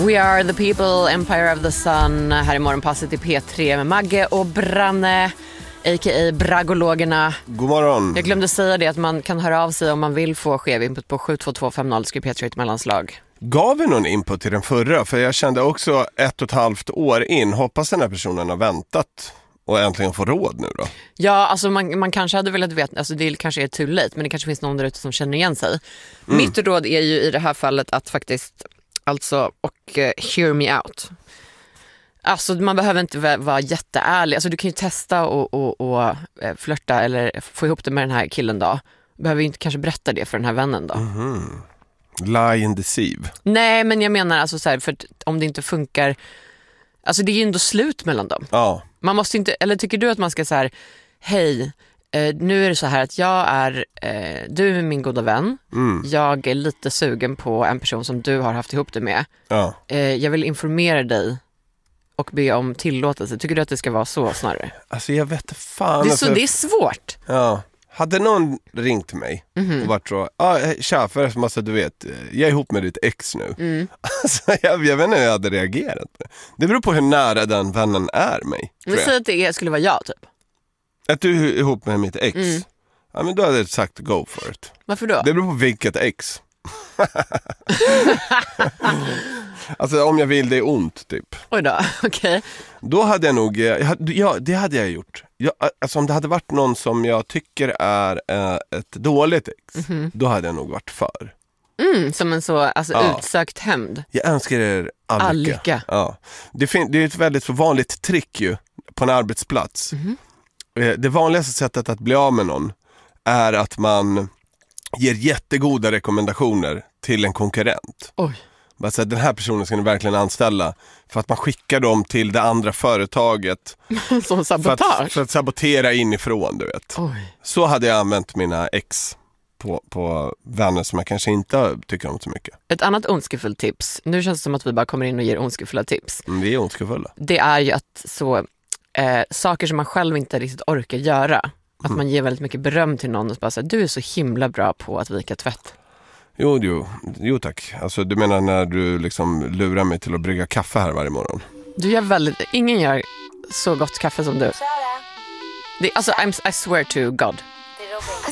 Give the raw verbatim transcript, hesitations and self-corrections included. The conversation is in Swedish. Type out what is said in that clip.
We are the people, Empire of the Sun. Här i morgonpasset i P tre med Magge och Branne, a k a. Bragologerna. God morgon. Jag glömde säga det att man kan höra av sig om man vill få skev input på sju två två fem noll. Skriv P tre ett mellanslag. Gav vi någon input till den förra? För jag kände också ett och ett halvt år in. Hoppas den här personen har väntat och äntligen får råd nu då. Ja, alltså man, man kanske hade velat veta, alltså det kanske är too late, men det kanske finns någon där ute som känner igen sig. Mm. Mitt råd är ju i det här fallet att faktiskt, alltså, och uh, hear me out. Alltså man behöver inte vara jätteärlig. Alltså du kan ju testa och, och, och flirta eller få ihop det med den här killen då. Behöver ju inte kanske berätta det för den här vännen då. Mm-hmm. Lie and deceive. Nej, men jag menar alltså så här, för om det inte funkar, alltså det är ju ändå slut mellan dem. Ja. Man måste inte, eller tycker du att man ska så här, hej, eh, nu är det så här att jag är, eh, du är min goda vän. Mm. Jag är lite sugen på en person som du har haft ihop det med. Ja. Eh, jag vill informera dig och be om tillåtelse. Tycker du att det ska vara så snarare? Alltså jag vet fan. Det är, alltså, så, det är svårt. Ja. Hade någon ringt mig mm-hmm. och varit så, ja ah, tja, för massa, du vet, jag är ihop med ditt ex nu. Mm. Alltså, jag, jag vet inte hur jag hade reagerat. Det beror på hur nära den vännen är mig. Men säg att det skulle vara jag typ. Att du är ihop med mitt ex? Mm. Ja, men då hade jag sagt go for it. Varför då? Det beror på vilket ex. Alltså om jag vill det är ont typ. Oj då, okej. Okay. Då hade jag nog, ja det hade jag gjort. Jag, alltså om det hade varit någon som jag tycker är äh, ett dåligt ex, mm-hmm. då hade jag nog varit för. Mm, som en så alltså, ja. utsökt hämnd. Jag önskar er all Allika. lycka. Ja. Det, fin- det är ett väldigt så vanligt trick ju på en arbetsplats. Mm-hmm. Det vanligaste sättet att bli av med någon är att man ger jättegoda rekommendationer till en konkurrent. Oj. Alltså, den här personen ska ni verkligen anställa, för att man skickar dem till det andra företaget. Som sabotage? För att, för att sabotera inifrån, du vet. Oj. Så hade jag använt mina ex på, på vänner som jag kanske inte tycker om så mycket. Ett annat ondskefullt tips, nu känns det som att vi bara kommer in och ger ondskefulla tips. Mm, vi är ondskefulla. Det är ju att så, eh, saker som man själv inte riktigt orkar göra. Att mm. man ger väldigt mycket beröm till någon och bara säger, du är så himla bra på att vika tvätt. Jo, jo, jo tack. Alltså du menar när du liksom lurar mig till att brygga kaffe här varje morgon? Du gör väldigt, ingen gör så gott kaffe som du. Det, alltså, I'm, I swear to God.